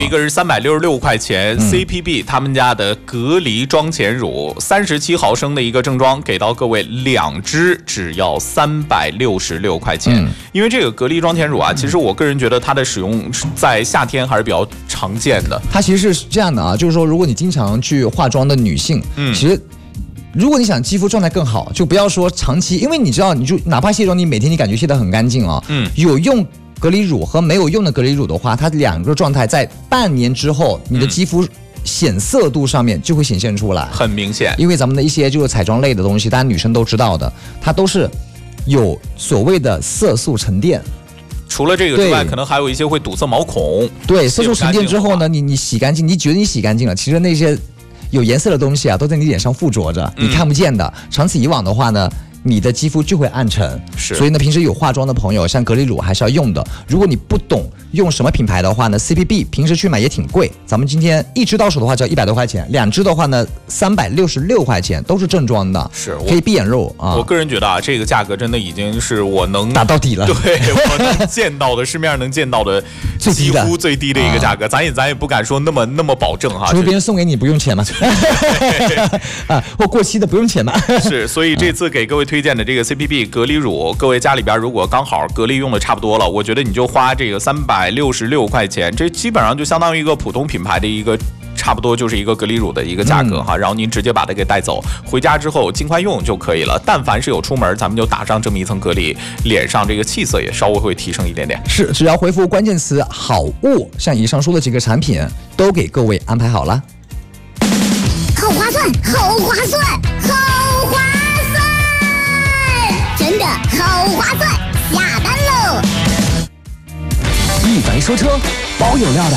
一个是366块钱，CPB 他们家的隔离妆前乳，37毫升的一个正装，给到各位2支，只要366块钱。因为这个隔离妆前乳啊，其实我个人觉得它的使用在夏天还是比较常见的。 它其实是这样的啊，就是说，如果你经常去化妆的女性，其实。如果你想肌肤状态更好，就不要说长期，因为你知道，你就哪怕卸妆，你每天你感觉卸得很干净啊，有用隔离乳和没有用的隔离乳的话，它两个状态在半年之后，你的肌肤显色度上面就会显现出来， 很明显。 因为咱们的一些就是彩妆类的东西，大家女生都知道的，它都是有所谓的色素沉淀。 除了这个之外，可能还有一些会堵塞毛孔。 对，色素沉淀之后呢，你洗干净，你觉得你洗干净了，其实那些有颜色的东西啊，都在你脸上附着着，你看不见的。长此以往的话呢，你的肌肤就会暗沉。所以呢，平时有化妆的朋友，像隔离乳还是要用的。如果你不懂用什么品牌的话呢 ，CPB 平时去买也挺贵。咱们今天1支到手的话只要100多块钱，2支的话呢366块钱，都是正装的， 是可以闭眼肉啊。 我个人觉得啊，这个价格真的已经是我能打到底了。 对，我能见到的市面上能见到的几乎最低的一个价格，咱也不敢说那么保证哈。 除非别人送给你不用钱吗？啊，或过期的不用钱吗？ 是，所以这次给各位推荐的这个 CPB 隔离乳，各位家里边如果刚好隔离用的差不多了，我觉得你就花这个366块钱，这基本上就相当于一个普通品牌的一个。差不多就是一个隔离乳的一个价格哈，然后您直接把它给带走，回家之后尽快用就可以了。但凡是有出门，咱们就打上这么一层隔离，脸上这个气色也稍微会提升一点点。 是，只要回复关键词好物，像以上说的几个产品都给各位安排好了。 好划算，好划算，好划算，真的好划算，下单喽！ 一凡说车，保有料的。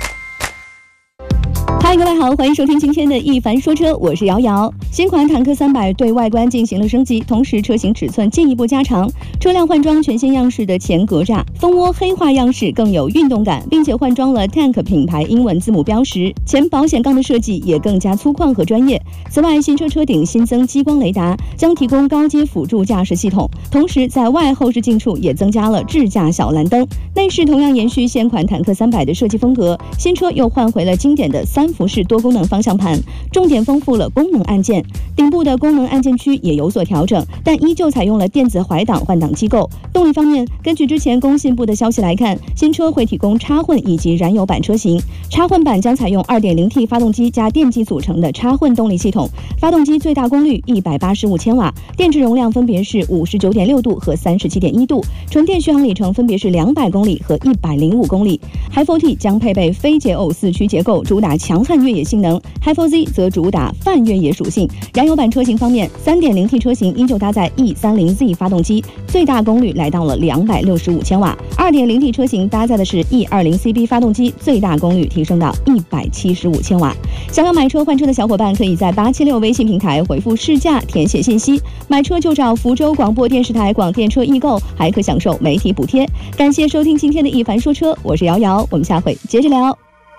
嗨，各位好，欢迎收听今天的一凡说车，我是瑶瑶。新款坦克300对外观进行了升级，同时车型尺寸进一步加长，车辆换装全新样式的前格栅，蜂窝黑化样式更有运动感，并且换装了 Tank 品牌英文字母标识，前保险杠的设计也更加粗犷和专业。此外，新车车顶新增激光雷达，将提供高阶辅助驾驶系统，同时在外后视镜处也增加了智驾小蓝灯。内饰同样延续现款坦克300的设计风格，新车又换回了经典的3辐式多功能方向盘，重点丰富了功能按键，顶部的功能按键区也有所调整，但依旧采用了电子怀挡换挡机构。动力方面，根据之前工信部的消息来看，新车会提供插混以及燃油版车型。插混版将采用 2.0T 发动机加电机组成的插混动力系统，发动机最大功率185千瓦，电池容量分别是59.6度和37.1度，纯电续航里程分别是200公里和105公里。Hi4T 将配备非解耦4驱结构，主打强悍越野性能， Hi4Z 则主打泛越野属性。燃油版车型方面， 3.0T 车型依旧搭载 E30Z 发动机，最大功率来到了265千瓦， 2.0T 车型搭载的是 E20CB 发动机，最大功率提升到175千瓦。想要买车换车的小伙伴，可以在876微信平台回复试驾填写信息，买车就找福州广播电视台广电车易购，还可享受媒体补贴。感谢收听今天的一凡说车，我是瑶瑶，我们下回接着聊。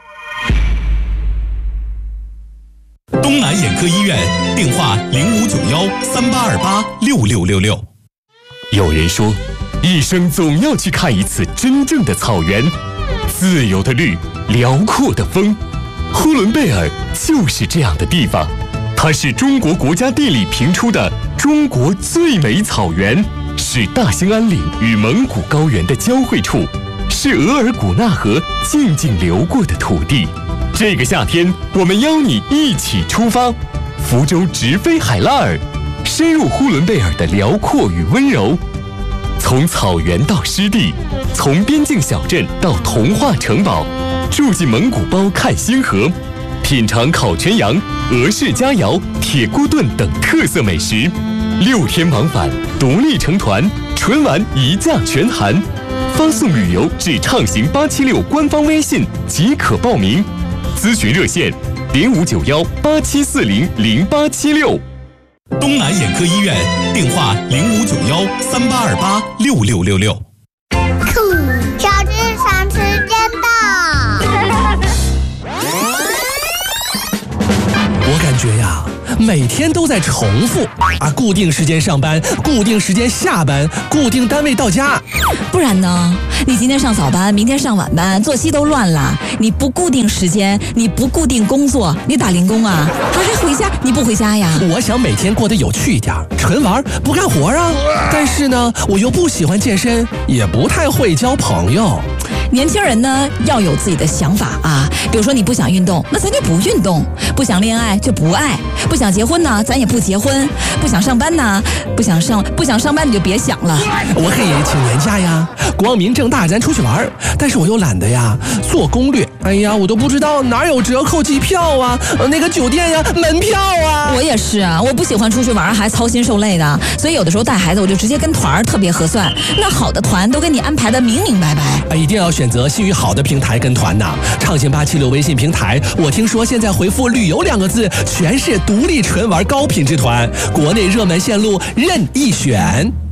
东南眼科医院电话059138286666。有人说，一生总要去看一次真正的草原，自由的绿，辽阔的风。呼伦贝尔就是这样的地方，它是中国国家地理评出的中国最美草原，是大兴安岭与蒙古高原的交汇处，是额尔古纳河静静流过的土地。这个夏天，我们邀你一起出发，福州直飞海拉尔，深入呼伦贝尔的辽阔与温柔。从草原到湿地，从边境小镇到童话城堡，住进蒙古包看星河，品尝烤全羊、俄式佳肴、铁锅炖等特色美食。6天往返，独立成团，纯玩一价全含。发送旅游至畅行876官方微信即可报名。咨询热线059187400876。东南眼科医院电话059138286666。 小智长时间到。 我感觉呀， 每天都在重复啊，固定时间上班，固定时间下班，固定单位到家。 不然呢？你今天上早班，明天上晚班，作息都乱了。你不固定时间，你不固定工作，你打零工啊？还回家？你不回家呀？ 我想每天过得有趣一点，纯玩不干活啊。但是呢，我又不喜欢健身，也不太会交朋友。 年轻人呢要有自己的想法啊，比如说你不想运动，那咱就不运动；不想恋爱就不爱；不想结婚呢，咱也不结婚；不想上班呢，不想上班你就别想了。 我可以请年假呀，光明正大咱出去玩，但是我又懒得呀做攻略。哎呀，我都不知道哪有折扣机票啊，那个酒店呀，门票啊。 我也是啊，我不喜欢出去玩还操心受累的，所以有的时候带孩子我就直接跟团特别合算。那好的团都给你安排的明明白白。 一定要选择信誉好的平台跟团呐。畅行876微信平台，我听说现在回复旅游2个字，全是独立纯玩高品质团，国内热门线路任意选。